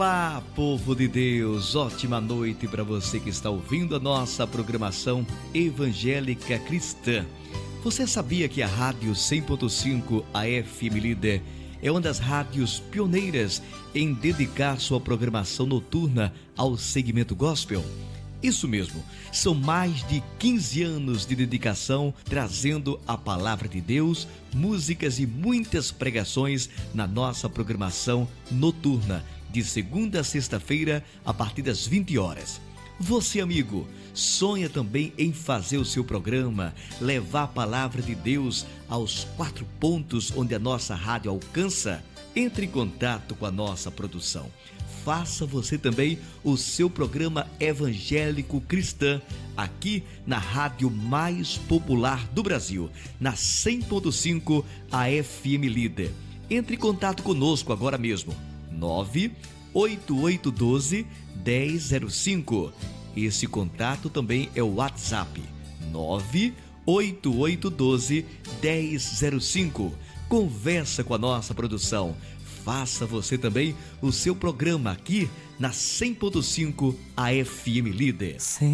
Olá, povo de Deus, ótima noite para você que está ouvindo a nossa programação evangélica cristã. Você sabia que a Rádio 100.5 AM Líder é uma das rádios pioneiras em dedicar sua programação noturna ao segmento gospel? Isso mesmo, são mais de 15 anos de dedicação trazendo a palavra de Deus, músicas e muitas pregações na nossa programação noturna, de segunda a sexta-feira, a partir das 20 horas. Você, amigo, sonha também em fazer o seu programa, levar a palavra de Deus aos 4 pontos onde a nossa rádio alcança? Entre em contato com a nossa produção. Faça você também o seu programa evangélico cristã aqui na rádio mais popular do Brasil, na 100.5 AM Líder. Entre em contato conosco agora mesmo. 98812-1005. Esse contato também é o WhatsApp. 98812-1005. Conversa com a nossa produção. Faça você também o seu programa aqui na 100.5 AM Líder.